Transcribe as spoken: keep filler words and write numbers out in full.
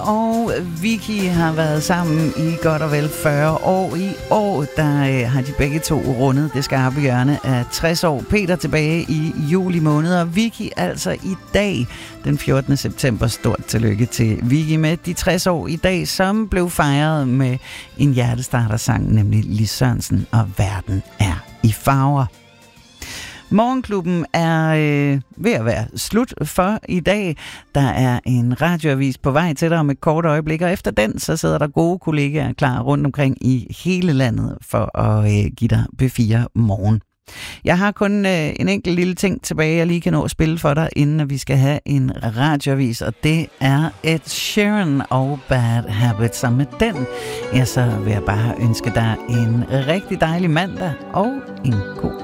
og Vicky har været sammen i godt og vel fyrre år. I år der øh, har de begge to rundet det skarpe hjørne af tres år. Peter tilbage i juli måned, og Vicky altså i dag, den fjortende september. Stort tillykke til Vicky med de tres år i dag, som blev fejret med en hjertestartersang, nemlig Lis Sørensen og Verden er i farver. Morgenklubben er øh, ved at være slut for i dag. Der er en radioavis på vej til dig om et kort øjeblik, og efter den, så sidder der gode kollegaer klar rundt omkring i hele landet for at øh, give dig B fire morgen. Jeg har kun øh, en enkelt lille ting tilbage, jeg lige kan nå at spille for dig, inden vi skal have en radioavis, og det er Ed Sheeran og Bad Habits. Og med den, ja, så vil jeg bare ønske dig en rigtig dejlig mandag og en god